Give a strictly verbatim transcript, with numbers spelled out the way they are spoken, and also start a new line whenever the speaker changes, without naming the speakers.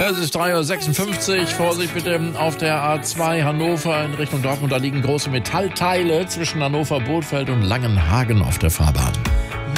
Es ist drei Uhr sechsundfünfzig. Vorsicht bitte auf der A zwei Hannover in Richtung Dortmund. Da liegen große Metallteile zwischen Hannover-Bothfeld und Langenhagen auf der Fahrbahn.